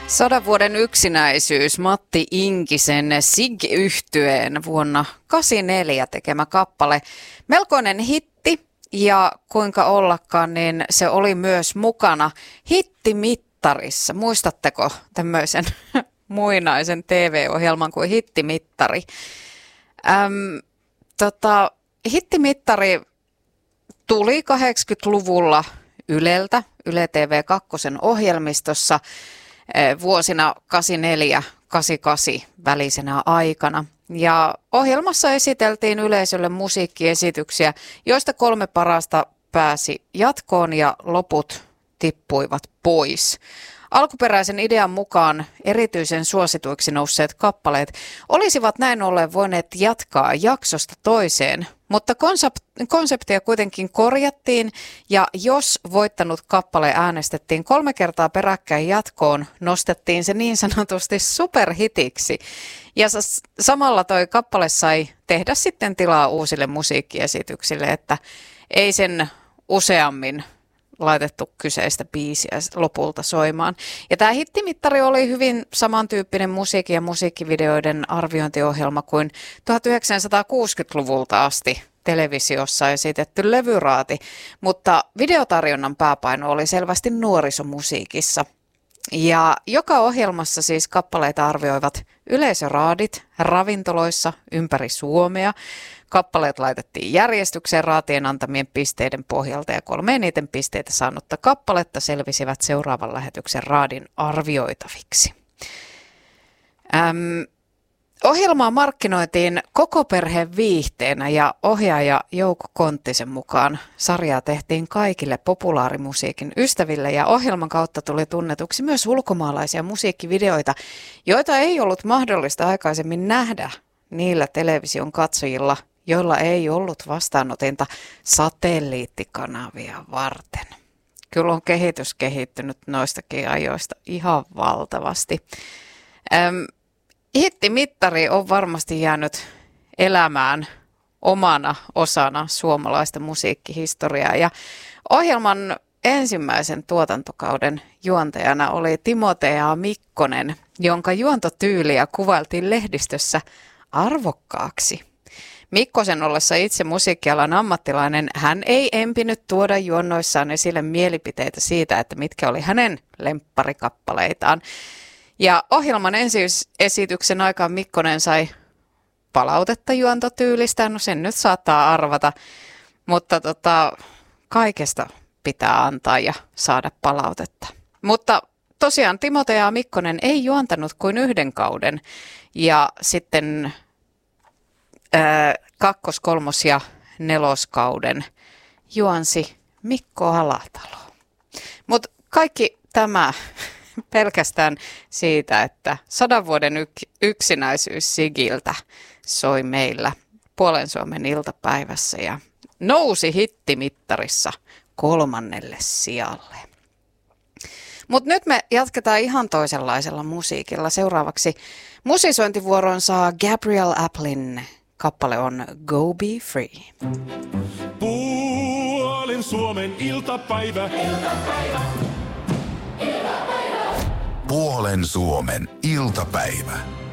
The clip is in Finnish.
100 vuoden yksinäisyys, Matti Inkisen SIG-yhtyeen vuonna 1984 tekemä kappale. Melkoinen hitti ja kuinka ollakaan, niin se oli myös mukana hittimittarissa. Muistatteko tämmöisen muinaisen TV-ohjelman kuin Hittimittari? Hittimittari tuli 80-luvulla Yleltä, Yle TV2 ohjelmistossa vuosina 84-88 välisenä aikana. Ja ohjelmassa esiteltiin yleisölle musiikkiesityksiä, joista 3 parasta pääsi jatkoon ja loput tippuivat pois. Alkuperäisen idean mukaan erityisen suosituiksi nousseet kappaleet olisivat näin ollen voineet jatkaa jaksosta toiseen, mutta konseptia kuitenkin korjattiin ja jos voittanut kappale äänestettiin 3 kertaa peräkkäin jatkoon, nostettiin se niin sanotusti superhitiksi. Ja samalla toi kappale sai tehdä sitten tilaa uusille musiikkiesityksille, että ei sen useammin laitettu kyseistä biisiä lopulta soimaan. Ja tämä hittimittari oli hyvin samantyyppinen musiikin ja musiikkivideoiden arviointiohjelma kuin 1960-luvulta asti televisiossa esitetty levyraati, mutta videotarjonnan pääpaino oli selvästi nuorisomusiikissa. Ja joka ohjelmassa siis kappaleita arvioivat yleisöraadit ravintoloissa ympäri Suomea. Kappaleet laitettiin järjestykseen raatien antamien pisteiden pohjalta ja 3 eniten pisteitä saanutta kappaletta selvisivät seuraavan lähetyksen raadin arvioitaviksi. Ohjelmaa markkinoitiin koko perheen viihteenä ja ohjaaja Jouko Konttisen mukaan sarjaa tehtiin kaikille populaarimusiikin ystäville ja ohjelman kautta tuli tunnetuksi myös ulkomaalaisia musiikkivideoita, joita ei ollut mahdollista aikaisemmin nähdä niillä television katsojilla, joilla ei ollut vastaanotinta satelliittikanavia varten. Kyllä on kehitys kehittynyt noistakin ajoista ihan valtavasti. Hittimittari on varmasti jäänyt elämään omana osana suomalaista musiikkihistoriaa ja ohjelman ensimmäisen tuotantokauden juontajana oli Timotea Mikkonen, jonka juontotyyliä kuvailtiin lehdistössä arvokkaaksi. Mikkosen ollessa itse musiikkialan ammattilainen, hän ei empinyt tuoda juonnoissaan esille mielipiteitä siitä, että mitkä oli hänen lempparikappaleitaan. Ja ohjelman ensiesityksen aikaan Mikkonen sai palautetta juontotyylistä, no sen nyt saattaa arvata, mutta kaikesta pitää antaa ja saada palautetta. Mutta tosiaan Timotea Mikkonen ei juontanut kuin 1 kauden ja sitten 2-, 3- ja 4. kauden juonsi Mikko Alatalo. Mutta kaikki tämä pelkästään siitä, että 100 vuoden yksinäisyys Sigiltä soi meillä Puolen Suomen iltapäivässä ja nousi hittimittarissa 3. sijalle. Mutta nyt me jatketaan ihan toisenlaisella musiikilla. Seuraavaksi musisointivuoron saa Gabriel Aplin. Kappale on Go Be Free. Puolen Suomen iltapäivä. Puolen Suomen iltapäivä.